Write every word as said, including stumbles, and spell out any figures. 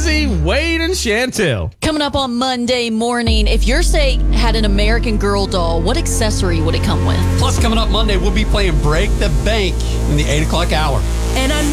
Lizzie, Wade, and Chantel. Coming up on Monday morning, if your say had an American Girl doll, what accessory would it come with? Plus, coming up Monday, we'll be playing Break the Bank in the eight o'clock hour. And I